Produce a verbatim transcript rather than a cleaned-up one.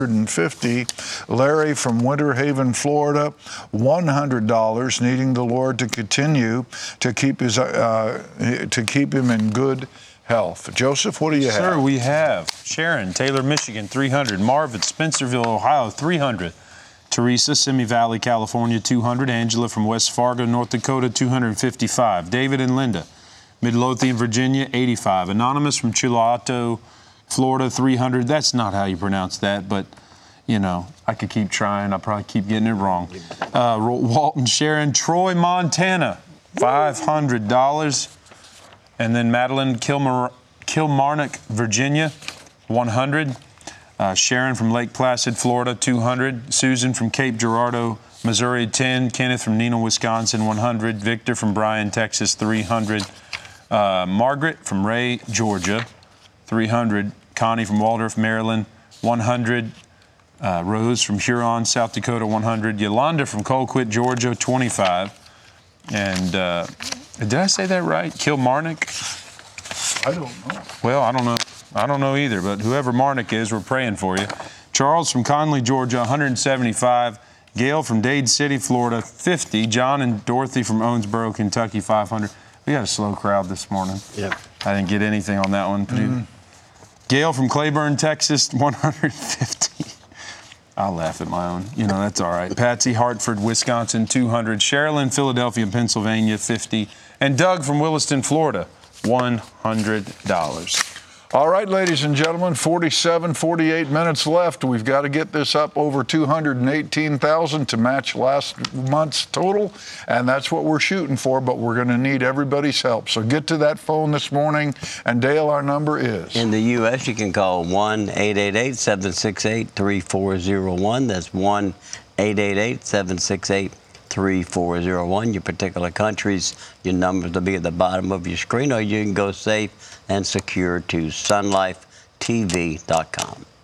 fifty. Larry from Winter Haven, Florida, one hundred dollars, needing the Lord to continue to keep his uh, to keep him in good health. Joseph, what do you Sir, have? Sir, we have Sharon, Taylor, Michigan, three hundred. Marvin, Spencerville, Ohio, three hundred. Teresa, Simi Valley, California, two hundred. Angela from West Fargo, North Dakota, two hundred fifty-five. David and Linda, Midlothian, Virginia, eighty-five. Anonymous from Chilauto, Florida, three hundred. That's not how you pronounce that, but, you know, I could keep trying. I'll probably keep getting it wrong. Uh, Walton, Sharon, Troy, Montana, five hundred dollars. And then Madeline, Kilmar Kilmarnock, Virginia, one hundred. Uh, Sharon from Lake Placid, Florida, two hundred. Susan from Cape Girardeau, Missouri, ten. Kenneth from Neenah, Wisconsin, one hundred. Victor from Bryan, Texas, three hundred. Uh, Margaret from Ray, Georgia, three hundred. Connie from Waldorf, Maryland, one hundred. Uh, Rose from Huron, South Dakota, one hundred. Yolanda from Colquitt, Georgia, twenty-five. And uh, did I say that right? Kilmarnock? I don't know. Well, I don't know. I don't know either, but whoever Marnock is, we're praying for you. Charles from Conley, Georgia, one hundred seventy-five. Gail from Dade City, Florida, fifty. John and Dorothy from Owensboro, Kentucky, five hundred. We got a slow crowd this morning. Yep. I didn't get anything on that one. Mm-hmm. Gail from Claiborne, Texas, one hundred fifty. I'll laugh at my own. You know, that's all right. Patsy, Hartford, Wisconsin, two hundred. Sherilyn, Philadelphia, Pennsylvania, fifty. And Doug from Williston, Florida, one hundred dollars. All right, ladies and gentlemen, forty-seven, forty-eight minutes left. We've got to get this up over two hundred eighteen thousand to match last month's total, and that's what we're shooting for, but we're going to need everybody's help. So get to that phone this morning, and Dale, our number is? In the U S, you can call one eight eight eight, seven six eight, three four zero one. That's one eight eight eight, seven six eight, three four zero one. Your particular countries, your numbers will be at the bottom of your screen, or you can go safe and secure to sun life T V dot com.